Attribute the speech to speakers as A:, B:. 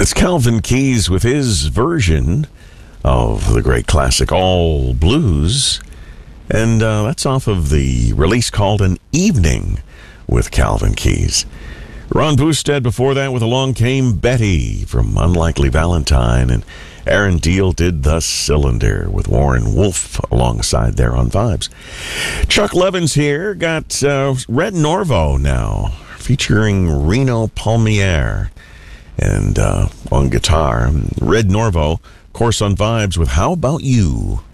A: It's Calvin Keys with his version of the great classic All Blues. And that's off of the release called An Evening with Calvin Keys. Ron Boosted before that with Along Came Betty from Unlikely Valentine. And Aaron Deal did The Cylinder with Warren Wolf alongside there on Vibes. Chuck Levins here. Got Red Norvo now featuring Reno Palmiere. And on guitar, Red Norvo, of course, on Vibes with How About You?